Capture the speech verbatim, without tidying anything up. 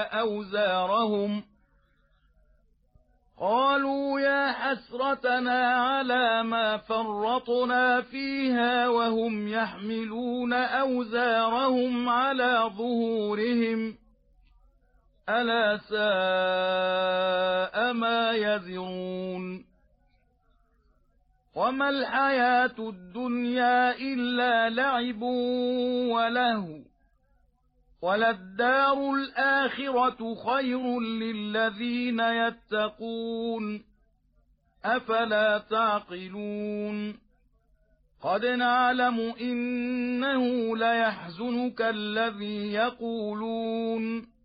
أوزارهم قالوا يا حسرتنا على ما فرطنا فيها وهم يحملون أوزارهم على ظهورهم ألا ساء ما يزرون وما الحياة الدنيا إلا لعب ولهو وللدار الآخرة خير للذين يتقون أفلا تعقلون قد نعلم إنه ليحزنك الذي يقولون